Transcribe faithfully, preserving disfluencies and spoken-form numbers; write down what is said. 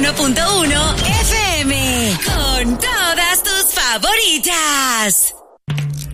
uno punto uno F M. Con todas tus favoritas.